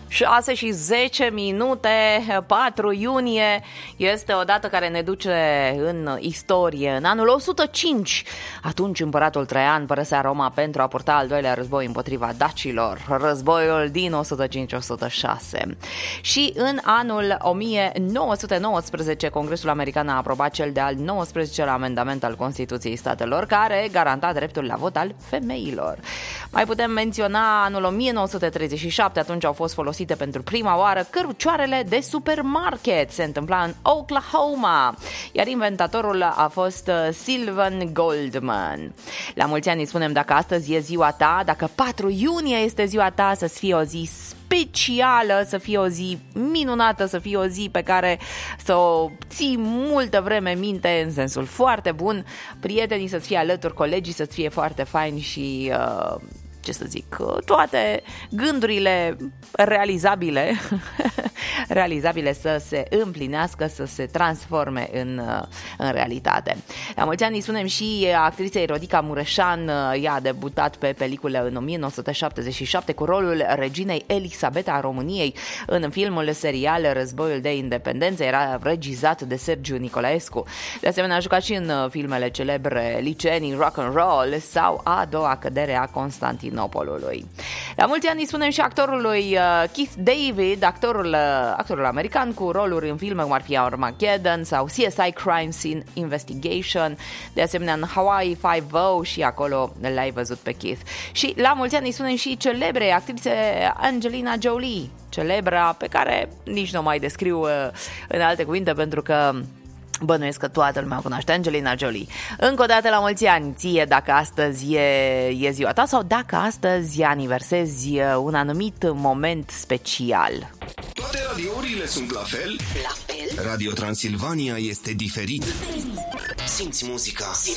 6 și 10 minute, 4 iunie, este o dată care ne duce în istorie. În anul 105, atunci împăratul Traian părăsea Roma pentru a purta al doilea război împotriva dacilor, războiul din 105-106. Și în anul 1919, Congresul American a aprobat cel de-al 19-lea amendament al Constituției Statelor, care garanta dreptul la vot al femeilor. Mai putem menționa anul 1937, atunci au fost folosite pentru prima oară cărucioarele de supermarket. Se întâmpla în Oklahoma, iar inventatorul a fost Sylvan Goldman. La mulți ani îi spunem dacă astăzi e ziua ta, dacă 4 iunie este ziua ta, să-ți fie o zi specială, să fie o zi minunată, să fie o zi pe care să o ții multă vreme minte în sensul foarte bun, prietenii să-ți fie alături, colegii să-ți fie foarte faini și ce să zic, toate gândurile realizabile să se împlinească, să se transforme în realitate. La mulți ani îi spunem și actriței Rodica Mureșan. Ea a debutat pe peliculă în 1977 cu rolul reginei Elisabeta a României în filmul serial Războiul de Independență. Era regizat de Sergiu Nicolaescu. De asemenea a jucat și în filmele celebre Licenii, Rock and Roll sau A doua cădere a Constantinopolului. La mulți ani îi spunem și actorului Keith David, actorul american cu roluri în filme cum ar fi Armageddon sau CSI Crime Scene Investigation, de asemenea în Hawaii Five-O, și acolo l-ai văzut pe Keith. Și la mulți ani îi spunem și celebre actrițe Angelina Jolie, celebra pe care nici nu mai descriu în alte cuvinte, pentru că bănuiesc că toată lumea cunoaște Angelina Jolie. Încă o dată la mulți ani ție, dacă astăzi e ziua ta sau dacă astăzi aniversezi un anumit moment special. Toate radiourile sunt la fel? La fel? Radio Transilvania este diferit. Simți muzica.